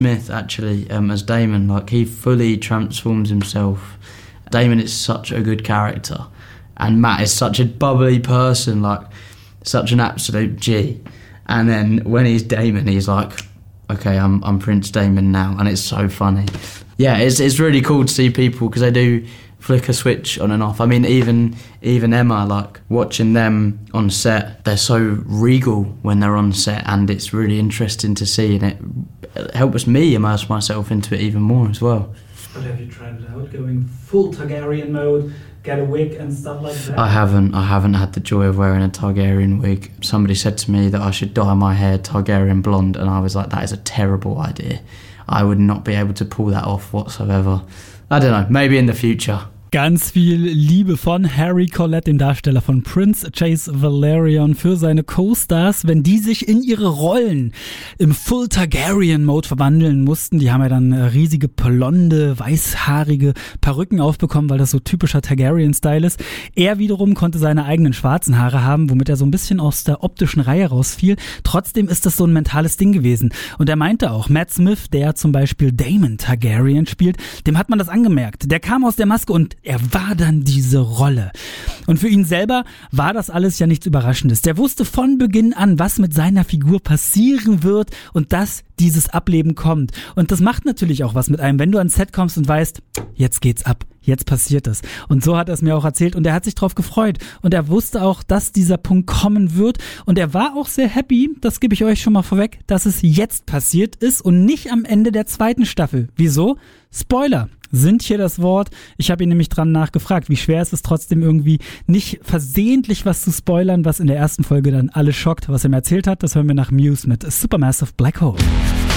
Smith, actually, as Damon. Like, he fully transforms himself. Damon is such a good character. And Matt is such a bubbly person, like, such an absolute G. And then when he's Damon, he's like, okay, I'm Prince Damon now. And it's so funny. Yeah, it's really cool to see people, because they do flick a switch on and off. I mean, even Emma, like, watching them on set, they're so regal when they're on set, and it's really interesting to see, and it helps me immerse myself into it even more as well. But have you tried it out, going full Targaryen mode, get a wig and stuff like that? I haven't had the joy of wearing a Targaryen wig. Somebody said to me that I should dye my hair Targaryen blonde, and I was like, that is a terrible idea. I would not be able to pull that off whatsoever. I don't know, maybe in the future. Ganz viel Liebe von Harry Collette, dem Darsteller von Prince Chase Valerion, für seine Co-Stars, wenn die sich in ihre Rollen im Full Targaryen-Mode verwandeln mussten. Die haben ja dann riesige, blonde, weißhaarige Perücken aufbekommen, weil das so typischer Targaryen-Style ist. Er wiederum konnte seine eigenen schwarzen Haare haben, womit er so ein bisschen aus der optischen Reihe rausfiel. Trotzdem ist das so ein mentales Ding gewesen. Und er meinte auch, Matt Smith, der zum Beispiel Daemon Targaryen spielt, dem hat man das angemerkt. Der kam aus der Maske und er war dann diese Rolle. Und für ihn selber war das alles ja nichts Überraschendes. Der wusste von Beginn an, was mit seiner Figur passieren wird und dass dieses Ableben kommt. Und das macht natürlich auch was mit einem, wenn du ans Set kommst und weißt, jetzt geht's ab. Jetzt passiert es. Und so hat er es mir auch erzählt und er hat sich drauf gefreut. Und er wusste auch, dass dieser Punkt kommen wird. Und er war auch sehr happy, das gebe ich euch schon mal vorweg, dass es jetzt passiert ist und nicht am Ende der 2. Staffel. Wieso? Spoiler sind hier das Wort. Ich habe ihn nämlich dran nachgefragt, wie schwer ist es trotzdem irgendwie nicht versehentlich was zu spoilern, was in der ersten Folge dann alle schockt, was er mir erzählt hat. Das hören wir nach Muse mit Supermassive Black Hole.